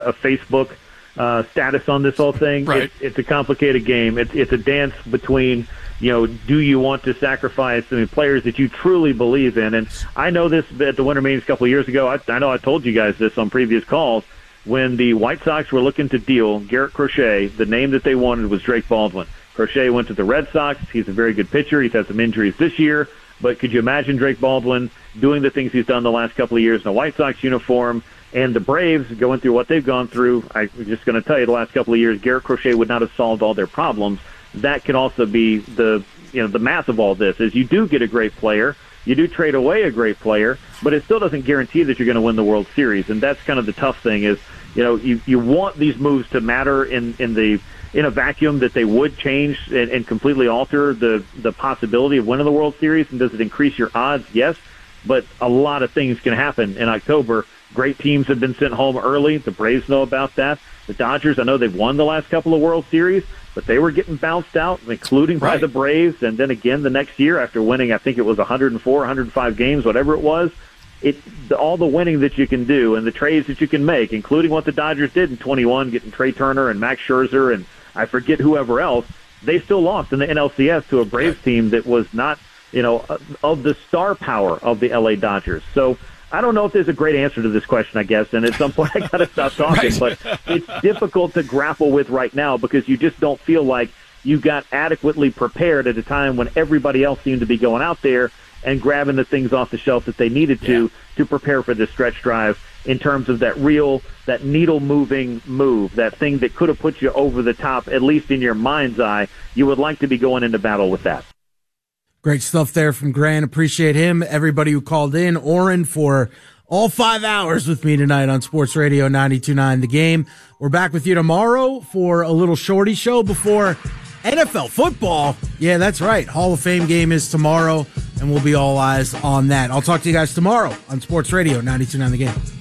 a Facebook status on this whole thing. Right. It's a complicated game. It's a dance between, do you want to sacrifice players that you truly believe in? And I know this at the Winter Meetings a couple of years ago. I know I told you guys this on previous calls. When the White Sox were looking to deal Garrett Crochet, the name that they wanted was Drake Baldwin. Crochet went to the Red Sox. He's a very good pitcher. He's had some injuries this year. But could you imagine Drake Baldwin doing the things he's done the last couple of years in a White Sox uniform? And the Braves going through what they've gone through, I'm just going to tell you, the last couple of years, Garrett Crochet would not have solved all their problems. That can also be the math of all this, is you do get a great player, you do trade away a great player, but it still doesn't guarantee that you're going to win the World Series. And that's kind of the tough thing is, you want these moves to matter in a vacuum, that they would change and completely alter the possibility of winning the World Series. And does it increase your odds? Yes. But a lot of things can happen in October. Great teams have been sent home early. The Braves know about that. The Dodgers, I know they've won the last couple of World Series, but they were getting bounced out, including by the Braves. And then again the next year after winning, I think it was 104, 105 games, whatever it was. All the winning that you can do and the trades that you can make, including what the Dodgers did in 21, getting Trey Turner and Max Scherzer and I forget whoever else, they still lost in the NLCS to a Braves team that was not, of the star power of the LA Dodgers. So I don't know if there's a great answer to this question, I guess, and at some point I got to stop talking. But it's difficult to grapple with right now because you just don't feel like you got adequately prepared at a time when everybody else seemed to be going out there and grabbing the things off the shelf that they needed to prepare for this stretch drive in terms of that needle-moving move, that thing that could have put you over the top, at least in your mind's eye. You would like to be going into battle with that. Great stuff there from Grant. Appreciate him. Everybody who called in. Oren for all 5 hours with me tonight on Sports Radio 92.9 The Game. We're back with you tomorrow for a little shorty show before NFL football. Yeah, that's right. Hall of Fame game is tomorrow, and we'll be all eyes on that. I'll talk to you guys tomorrow on Sports Radio 92.9 The Game.